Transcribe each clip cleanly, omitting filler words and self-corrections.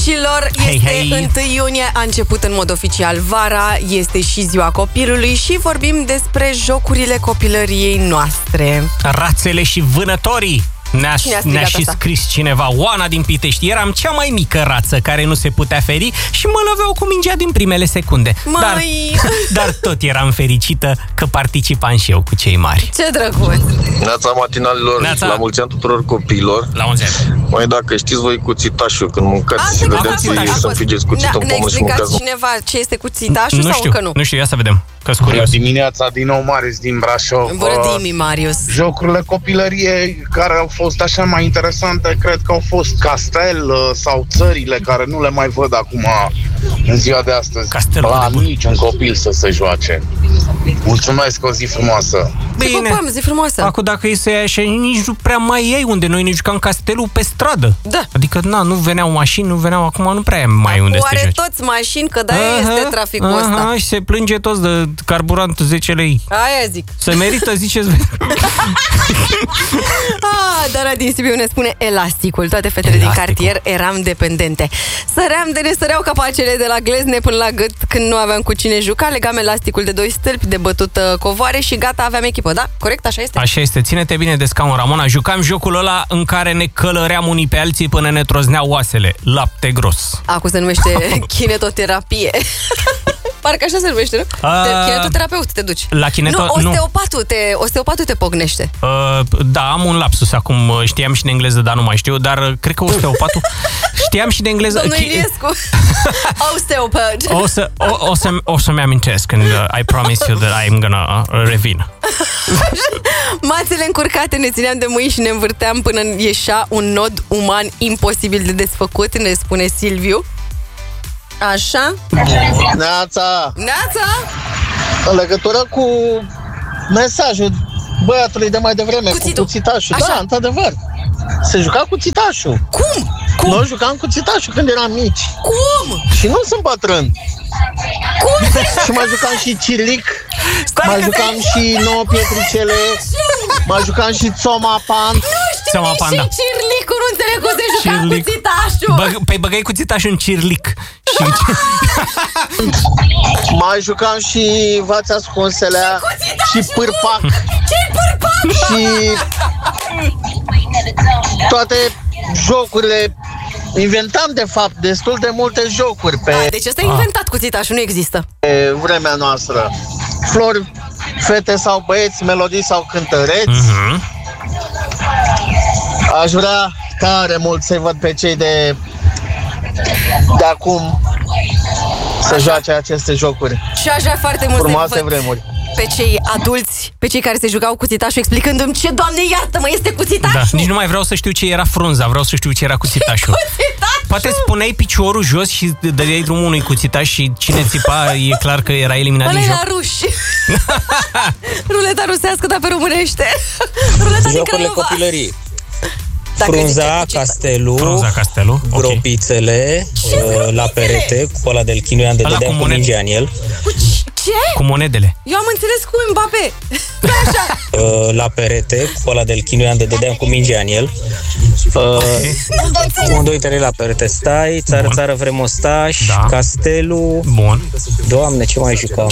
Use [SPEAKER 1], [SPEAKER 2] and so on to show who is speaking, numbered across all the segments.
[SPEAKER 1] Dragilor, este 1 iunie, a început în mod oficial vara, este și ziua copilului și vorbim despre jocurile copilăriei noastre.
[SPEAKER 2] Rațele și vânătorii. Ne-a și scris cineva. Oana din Pitești. Eram cea mai mică rață care nu se putea feri și mă loveau cu mingea din primele secunde. Dar tot eram fericită că participam și eu cu cei mari.
[SPEAKER 1] Ce drăguț!
[SPEAKER 3] Neața matinalilor, la mulți ani tuturor copiilor.
[SPEAKER 2] La mulți ani.
[SPEAKER 3] Măi, dacă știți voi cuțitașul, când mâncați și vedeți să înfigeți cuțitul în pământ și mâncați.
[SPEAKER 1] Cineva ce este cuțitașul sau încă nu?
[SPEAKER 2] Nu știu, ia să vedem.
[SPEAKER 4] Bună dimineața, din nou Marius din Brașov.
[SPEAKER 1] Bună dimi, Marius.
[SPEAKER 4] Jocurile copilăriei care au fost așa mai interesante, cred că au fost Castel sau țările care nu le mai văd acum în ziua de astăzi.
[SPEAKER 2] Castelul
[SPEAKER 4] la niciun copil să se joace. Mulțumesc, o zi frumoasă.
[SPEAKER 1] Bine, pupăm, zi frumoasă.
[SPEAKER 2] Acum dacă e să iei așa, nici nu prea mai iei unde noi ne jucam Castelul pe stradă.
[SPEAKER 1] Da.
[SPEAKER 2] Adică, nu veneau mașini, nu veneau, acum nu prea mai unde să te joci.
[SPEAKER 1] Oare toți mașini, că de-aia este traficul ăsta.
[SPEAKER 2] Și se plânge toți de carburant 10 lei.
[SPEAKER 1] Aia zic.
[SPEAKER 2] Se merită, ziceți.
[SPEAKER 1] Dara din Sibiu ne spune elasticul. Toate fetele din cartier eram dependente. Săream de ne săreau capacele de la glezne până la gât când nu aveam cu cine juca. Legam elasticul de 2 stâlpi de bătut covoare și gata, aveam echipă. Da? Corect? Așa este?
[SPEAKER 2] Așa este. Ține-te bine de scaun, Ramona. Jucam jocul ăla în care ne călăream unii pe alții până ne trozneau oasele. Lapte gros.
[SPEAKER 1] Acum se numește kinetoterapie. Parcă așa se numește, nu? Kinetoterapeut te duci.
[SPEAKER 2] La
[SPEAKER 1] osteopatul te pocnește.
[SPEAKER 2] Da, am un lapsus acum. Știam și de engleză, dar nu mai știu. Dar cred că osteopatul... Știam și de engleză.
[SPEAKER 1] Domnul Iliescu. Osteopat.
[SPEAKER 2] O să-mi amintesc and I promise you that I'm gonna revin.
[SPEAKER 1] Mațele încurcate ne țineam de mâini și ne învârteam până ieșea un nod uman imposibil de desfăcut, ne spune Silviu. Așa?
[SPEAKER 5] Neața!
[SPEAKER 1] Neața!
[SPEAKER 5] În legătură cu mesajul băiatului de mai devreme, cu cuțitașul.
[SPEAKER 1] Așa.
[SPEAKER 5] Da, într-adevăr. Se juca cuțitașul.
[SPEAKER 1] Cum?
[SPEAKER 5] Noi jucam cuțitașul când eram mici.
[SPEAKER 1] Cum?
[SPEAKER 5] Și nu sunt bătrân.
[SPEAKER 1] Cum?
[SPEAKER 5] Și mai jucam și cirlic. Mai jucam și 9 pietricele. Mai jucam și țoma pan.
[SPEAKER 1] Nu știu nici și cirlicul, nu înțeleg cum se juca cuțitașul.
[SPEAKER 2] Păi băgai cuțitașul în cirlic.
[SPEAKER 5] Mai jucam și vați ascunselea. Și pârpac.
[SPEAKER 1] Ce pârpac?
[SPEAKER 5] Și toate jocurile. Inventam, de fapt, destul de multe jocuri pe...
[SPEAKER 1] Deci ăsta e inventat cuțitașul, nu există.
[SPEAKER 5] Pe vremea noastră. Flori, fete sau băieți, melodii sau cântăreți. Aș vrea tare mult să-i văd pe cei de acum să joace aceste jocuri.
[SPEAKER 1] Și aș vrea foarte mult
[SPEAKER 5] frumoase vremuri.
[SPEAKER 1] Pe cei adulți, pe cei care se jucau cuțitașul, explicându-mi ce, Doamne, iartă-mă, este cuțitașul.
[SPEAKER 2] Da, nici nu mai vreau să știu ce era frunza, vreau să știu ce era cuțitașul. Poate spuneai piciorul jos și dădeai drumul unui cuțitaș și cine țipa, e clar că era eliminat din joc.
[SPEAKER 1] Ăla era ruși. Ruleta rusească, dar pe românește. Ruleta din
[SPEAKER 6] Jocurile copilării. Frunza, castelul, gropițele, la perete, cu ăla de-l chinuiam de dădeam cu mingea în el.
[SPEAKER 1] Ce?
[SPEAKER 2] Cu monedele.
[SPEAKER 1] Eu am înțeles cu Mbappé. Așa.
[SPEAKER 6] La perete, cu ăla de-l chinuiam de dădeam cu mingea în el. 1, 2, 3 la perete. Stai, țară, țară, vrem ostaș, castelul.
[SPEAKER 2] Bun.
[SPEAKER 6] Doamne, ce mai jucam?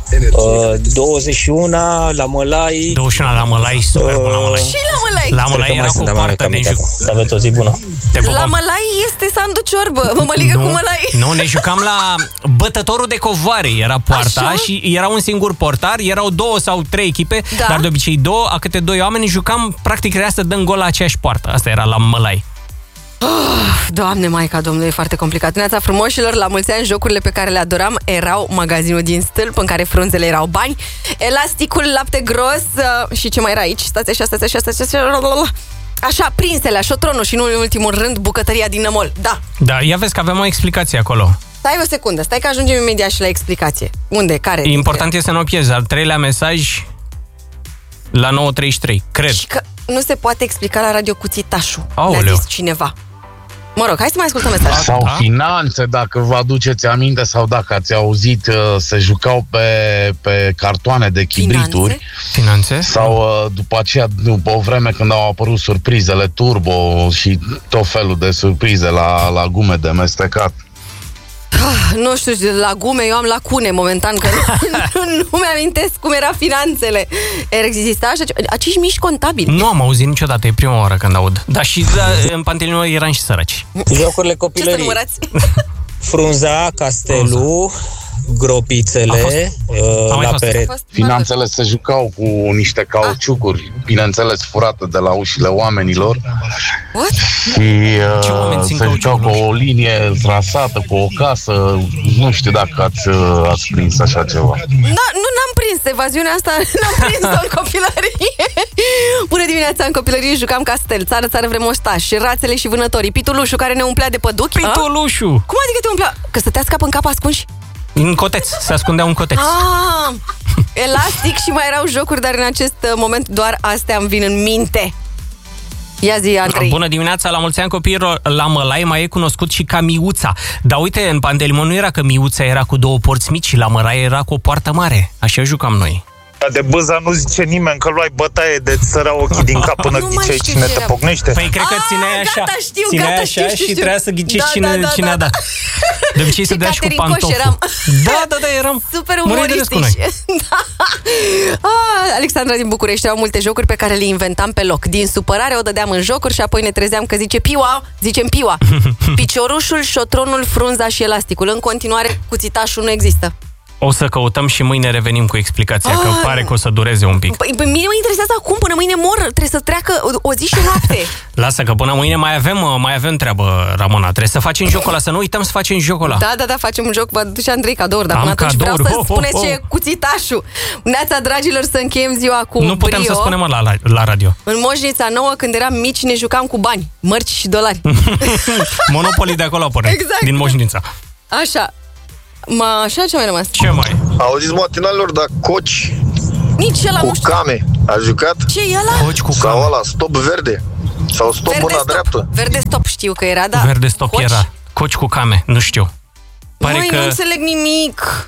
[SPEAKER 6] 21 la mălai.
[SPEAKER 2] 21 la mălai, super bun la mălai.
[SPEAKER 1] Și la mălai.
[SPEAKER 2] La mălai era cu poartă de juc.
[SPEAKER 6] Să aveți o zi bună.
[SPEAKER 1] La mălai este sandu ciorbă. Mămăligă cu mălai.
[SPEAKER 2] Nu, ne jucam la bătătorul de covoare. Era poarta și era un singur portar. Erau 2 sau 3 echipe, dar de obicei 2, a câte 2 oameni. Jucam, practic, era să dăm gol la aceeași poartă. Asta era la mălai.
[SPEAKER 1] Doamne, Maica Domnului, e foarte complicat. Neața frumoșilor, la mulți ani, jocurile pe care le adoram erau magazinul din stâlp, în care frunzele erau bani, elasticul, lapte gros și ce mai era aici? Stați așa. Așa, prinselea, șotronul și, nu în ultimul rând, bucătăria din Nămol. Da.
[SPEAKER 2] Da, ia vezi că avem o explicație acolo.
[SPEAKER 1] Stai o secundă, stai că ajungem imediat și la explicație. Unde? Care?
[SPEAKER 2] Important este să nu o pierzi. Al 3-lea mesaj la 9:33, cred.
[SPEAKER 1] Și că nu se poate explica la radio cuțitașul.
[SPEAKER 2] Aoleu.
[SPEAKER 1] Ne-a zis cineva. Mă rog, hai să mai ascultăm mesajul.
[SPEAKER 4] Sau finanțe, dacă vă aduceți aminte sau dacă ați auzit, se jucau pe cartoane de chibrituri.
[SPEAKER 2] Finanțe?
[SPEAKER 4] Sau după aceea, după o vreme când au apărut surprizele turbo și tot felul de surprize la gume de mestecat.
[SPEAKER 1] Nu știu, la gume, eu am lacune momentan, că nu mi-amintesc cum era finanțele. Exista așa ceva? Acești mici contabili.
[SPEAKER 2] Nu am auzit niciodată, e prima oară când aud. Dar și în Pantelimon eram și săraci.
[SPEAKER 6] Jocurile copilării. Frunza, castelul, gropițele, la perete.
[SPEAKER 4] Finanțele se jucau cu niște cauciucuri, bineînțeles furate de la ușile oamenilor.
[SPEAKER 1] What?
[SPEAKER 4] Și se jucau cu o linie trasată, cu o casă. Nu știu dacă ați prins așa ceva.
[SPEAKER 1] Da, n-am prins evaziunea asta, n-am prins-o în copilărie. Bună dimineața, în copilărie jucam castel, țară, țară, vremoștaș, rațele și vânătorii, pitulușul care ne umplea de păduchi.
[SPEAKER 2] Pitulușul!
[SPEAKER 1] Cum adică te umplea? Că stăteați cap în cap ascunși?
[SPEAKER 2] În coteț, se ascundea un coteț.
[SPEAKER 1] Elastic și mai erau jocuri, dar în acest moment doar astea îmi vin în minte. Ia zi, Andrei.
[SPEAKER 2] Bună dimineața, la mulți ani copiilor, la Mălai mai e cunoscut și ca Miuța. Dar uite, în Pantelimon nu era că Miuța era cu 2 porți mici și la Mălai era cu o poartă mare. Așa jucam noi.
[SPEAKER 7] De bâza nu zice nimeni că luai bătaie de țăra ochii din cap până ghiceai cine te pocnește.
[SPEAKER 2] Păi cred că țineai așa.
[SPEAKER 1] Gata,
[SPEAKER 2] știu. Și trebuia să ghicești cine a dat. De obicei se dea și cu pantoful. Da, eram
[SPEAKER 1] super umoristici. Alexandra din București, erau multe jocuri pe care le inventam pe loc. Din supărare o dădeam în jocuri și apoi ne trezeam că zicem piua. Piciorușul, șotronul, frunza și elasticul. În continuare, cuțitașul nu există.
[SPEAKER 2] O să căutăm și mâine revenim cu explicația, că pare că o să dureze un pic.
[SPEAKER 1] Păi mine mă interesează acum, până mâine mor, trebuie să treacă o zi și o noapte.
[SPEAKER 2] Lasă că până mâine mai avem treabă, Ramona. Trebuie să facem jocul ăla, să nu uităm să facem jocul ăla.
[SPEAKER 1] Da, facem un joc, vă duce Andrei cadouri, dar până atunci vreau să spuneți ce e cuțitașul. Neața, dragilor, să încheiem ziua cu
[SPEAKER 2] Nu putem
[SPEAKER 1] brio.
[SPEAKER 2] să spunem la radio.
[SPEAKER 1] În Moșnița Nouă, când eram mici, ne jucam cu bani, mărci și dolari.
[SPEAKER 2] Monopoly de acolo apare, exact. Din Moșnița.
[SPEAKER 1] Așa. Așa ce mai rămas?
[SPEAKER 2] Ce mai?
[SPEAKER 3] Auziți matinalilor, dar coci
[SPEAKER 1] nici ăla
[SPEAKER 3] cu
[SPEAKER 1] nu știu.
[SPEAKER 3] came, a jucat?
[SPEAKER 1] Ce e ăla?
[SPEAKER 2] Coci cu
[SPEAKER 3] sau
[SPEAKER 2] came.
[SPEAKER 3] ăla, stop verde? Sau stop
[SPEAKER 1] verde
[SPEAKER 3] mâna
[SPEAKER 1] stop.
[SPEAKER 3] dreaptă?
[SPEAKER 1] Verde stop știu că era, da.
[SPEAKER 2] Verde stop coci? Era. Coci cu came, nu știu.
[SPEAKER 1] Măi, nu înțeleg nimic.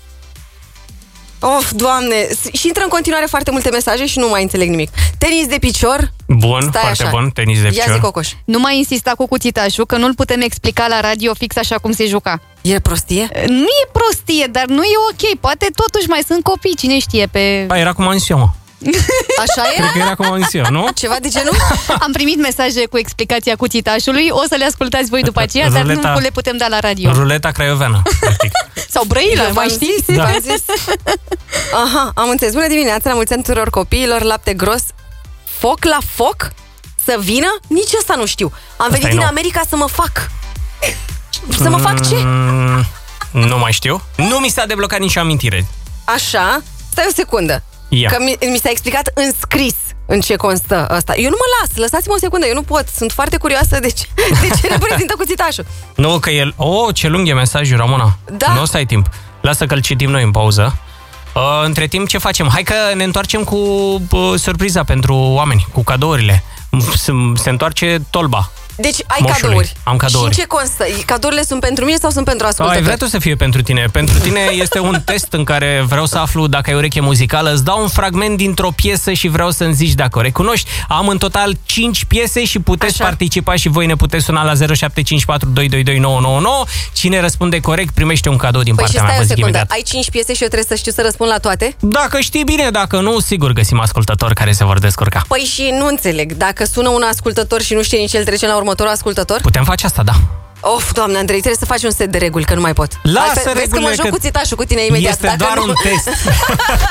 [SPEAKER 1] Of, Doamne. Și intră în continuare foarte multe mesaje și nu mai înțeleg nimic. Tenis de picior.
[SPEAKER 2] Bun, foarte bun, tenis de picior.
[SPEAKER 1] Ia zi, Cocoș.
[SPEAKER 8] Nu mai insista cu cuțitașul, că nu-l putem explica la radio fix așa cum se juca.
[SPEAKER 1] E prostie?
[SPEAKER 8] Nu e prostie, dar nu e ok. Poate totuși mai sunt copii, cine știe pe...
[SPEAKER 2] Era cu mansiu, mă.
[SPEAKER 1] Așa e?
[SPEAKER 2] Cred că era cu mansiu, nu?
[SPEAKER 1] Ceva de genul?
[SPEAKER 8] Am primit mesaje cu explicația cuțitașului. O să le ascultați voi după aceea, dar nu le putem da la radio.
[SPEAKER 2] Ruleta craioveană, practic.
[SPEAKER 8] Sau Brăila, mai știți?
[SPEAKER 1] Da. Aha, am înțeles. Bună dimineața, la mulți ani tuturor copiilor, lapte gros. Foc la foc? Să vină? Nici asta nu știu. Am venit din America să mă fac. Să mă fac ce?
[SPEAKER 2] Nu mai știu. Nu mi s-a deblocat nicio amintire.
[SPEAKER 1] Așa, stai o secundă. Că mi s-a explicat în scris în ce constă asta. Eu nu mă las, lăsați-mă o secundă, eu nu pot. Sunt foarte curioasă de ce reprezintă cuțitașul.
[SPEAKER 2] Nu, că el... ce lung e mesajul, Ramona.
[SPEAKER 1] Da.
[SPEAKER 2] Nu stai timp. Lasă că-l citim noi în pauză. Între timp, ce facem? Hai că ne întoarcem cu surpriza pentru oameni, cu cadourile. Se întoarce tolba.
[SPEAKER 1] Deci ai
[SPEAKER 2] moșului.
[SPEAKER 1] cadouri.
[SPEAKER 2] Am cadouri.
[SPEAKER 1] Și în ce constă? Cadourile sunt pentru mine sau sunt pentru ascultători?
[SPEAKER 2] Ai vrea tu să fie pentru tine. Pentru tine este un test în care vreau să aflu dacă ai ureche muzicală. Îți dau un fragment dintr-o piesă și vreau să-mi zici dacă o recunoști. Am în total 5 piese și puteți participa și voi ne puteți suna la 0754222999. Cine răspunde corect primește un cadou din partea mea.
[SPEAKER 1] Păi și stai o secundă. Ai 5 piese și eu trebuie să știu să răspund la toate?
[SPEAKER 2] Dacă știi bine, dacă nu, sigur găsim ascultători care se vor descurca.
[SPEAKER 1] Păi și nu înțeleg. Dacă sună un ascultător și nu știe nici el, trece la următorul ascultător?
[SPEAKER 2] Putem face asta, da.
[SPEAKER 1] Of, Doamne, Andrei, trebuie să faci un set de reguli, că nu mai pot.
[SPEAKER 2] Lasă
[SPEAKER 1] vezi că mă joc cu țitașul cu tine imediat.
[SPEAKER 2] Este doar un test.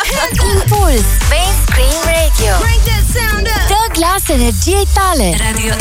[SPEAKER 9] Impuls pe Screen Radio. Dă glas energiei tale. Radio